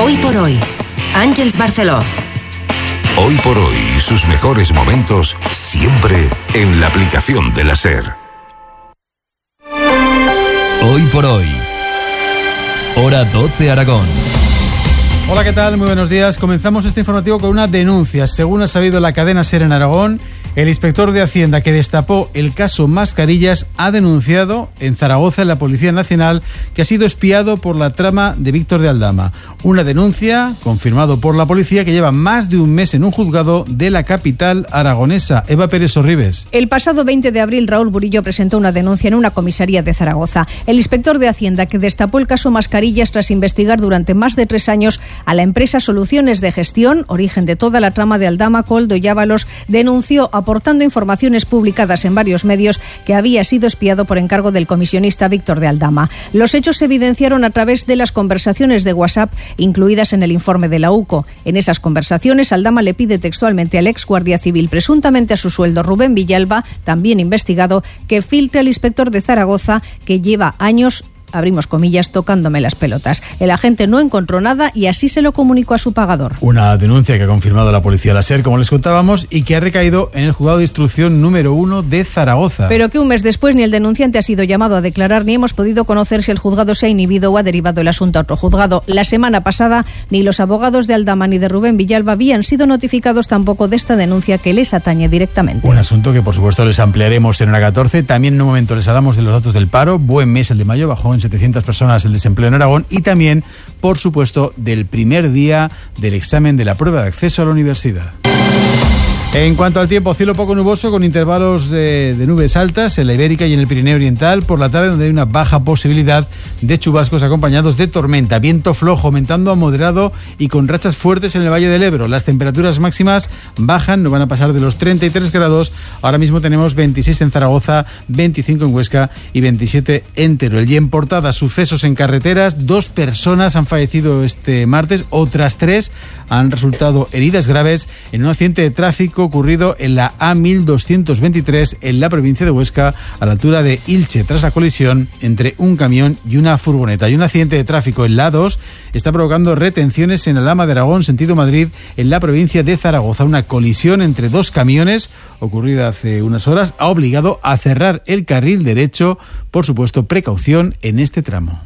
Hoy por hoy, Àngels Barceló. Hoy por hoy y sus mejores momentos siempre en la aplicación de la SER. Hoy por hoy. Hora 12 Aragón. Hola, ¿qué tal? Muy buenos días. Comenzamos este informativo con una denuncia. Según ha sabido la cadena SER en Aragón, el inspector de Hacienda que destapó el caso Mascarillas ha denunciado en Zaragoza en la Policía Nacional que ha sido espiado por la trama de Víctor de Aldama. Una denuncia confirmado por la policía que lleva más de un mes en un juzgado de la capital aragonesa. Eva Pérez Sorribes. El pasado 20 de abril, Raúl Burillo presentó una denuncia en una comisaría de Zaragoza. El inspector de Hacienda que destapó el caso Mascarillas tras investigar durante más de 3 años a la empresa Soluciones de Gestión, origen de toda la trama de Aldama, Coldo y Ábalos, denunció aportando informaciones publicadas en varios medios que había sido espiado por encargo del comisionista Víctor de Aldama. Los hechos se evidenciaron a través de las conversaciones de WhatsApp incluidas en el informe de la UCO. En esas conversaciones, Aldama le pide textualmente al ex guardia civil, presuntamente a su sueldo, Rubén Villalba, también investigado, que filtre al inspector de Zaragoza que lleva años, abrimos comillas, tocándome las pelotas. El agente no encontró nada y así se lo comunicó a su pagador. Una denuncia que ha confirmado la policía de la SER, como les contábamos, y que ha recaído en el juzgado de instrucción número 1 de Zaragoza. Pero que un mes después ni el denunciante ha sido llamado a declarar ni hemos podido conocer si el juzgado se ha inhibido o ha derivado el asunto a otro juzgado. La semana pasada ni los abogados de Aldama ni de Rubén Villalba habían sido notificados tampoco de esta denuncia que les atañe directamente. Un asunto que por supuesto les ampliaremos en hora 14. También en un momento les hablamos de los datos del paro. Buen mes el de mayo, bajó en 700 personas el desempleo en Aragón, y también, por supuesto, del primer día del examen de la prueba de acceso a la universidad. En cuanto al tiempo, cielo poco nuboso con intervalos de nubes altas en la Ibérica y en el Pirineo Oriental por la tarde, donde hay una baja posibilidad de chubascos acompañados de tormenta, viento flojo aumentando a moderado y con rachas fuertes en el Valle del Ebro. Las temperaturas máximas bajan, no van a pasar de los 33 grados. Ahora mismo tenemos 26 en Zaragoza, 25 en Huesca y 27 en Teruel. Y en portada, sucesos en carreteras. 2 personas han fallecido este martes, otras 3 han resultado heridas graves en un accidente de tráfico ocurrido en la A1223 en la provincia de Huesca, a la altura de Ilche, tras la colisión entre un camión y una furgoneta. Y un accidente de tráfico en la A2 está provocando retenciones en Alhama de Aragón, sentido Madrid, en la provincia de Zaragoza. Una colisión entre 2 camiones ocurrida hace unas horas ha obligado a cerrar el carril derecho. Por supuesto, precaución en este tramo.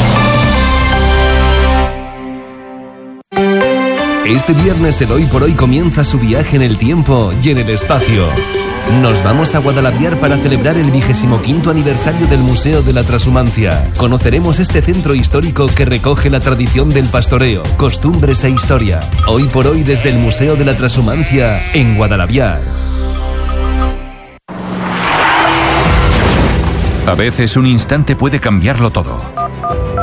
Este viernes el Hoy por Hoy comienza su viaje en el tiempo y en el espacio. Nos vamos a Guadalaviar para celebrar el 25º aniversario del Museo de la Trashumancia. Conoceremos este centro histórico que recoge la tradición del pastoreo, costumbres e historia. Hoy por Hoy desde el Museo de la Trashumancia en Guadalaviar. A veces un instante puede cambiarlo todo.